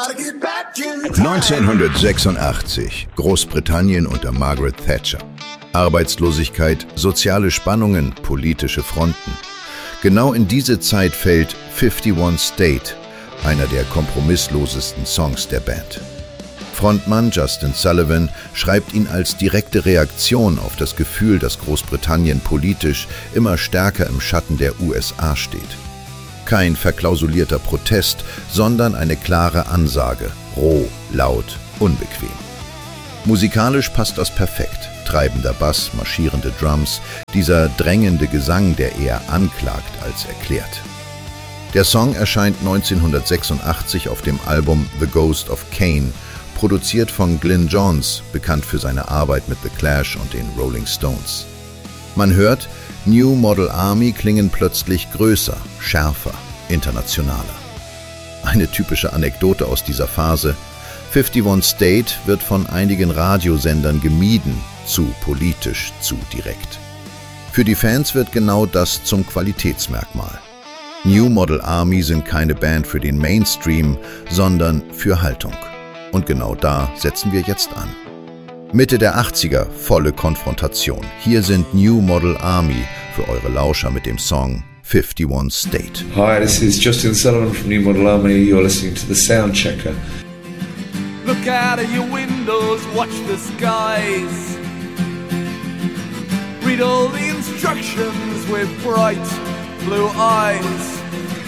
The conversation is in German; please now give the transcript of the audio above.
1986, Großbritannien unter Margaret Thatcher. Arbeitslosigkeit, soziale Spannungen, politische Fronten. Genau in diese Zeit fällt 51 State, einer der kompromisslosesten Songs der Band. Frontmann Justin Sullivan schreibt ihn als direkte Reaktion auf das Gefühl, dass Großbritannien politisch immer stärker im Schatten der USA steht. Kein verklausulierter Protest, sondern eine klare Ansage, roh, laut, unbequem. Musikalisch passt das perfekt. Treibender Bass, marschierende Drums, dieser drängende Gesang, der eher anklagt als erklärt. Der Song erscheint 1986 auf dem Album The Ghost of Cain, produziert von Glyn Johns, bekannt für seine Arbeit mit The Clash und den Rolling Stones. Man hört, New Model Army klingen plötzlich größer, schärfer, internationaler. Eine typische Anekdote aus dieser Phase: 51 State wird von einigen Radiosendern gemieden, zu politisch, zu direkt. Für die Fans wird genau das zum Qualitätsmerkmal. New Model Army sind keine Band für den Mainstream, sondern für Haltung. Und genau da setzen wir jetzt an. Mitte der 80er, volle Konfrontation. Hier sind New Model Army für eure Lauscher mit dem Song 51 State. Hi, this is Justin Sullivan from New Model Army. You're listening to The Sound Checker. Look out of your windows, watch the skies. Read all the instructions with bright blue eyes.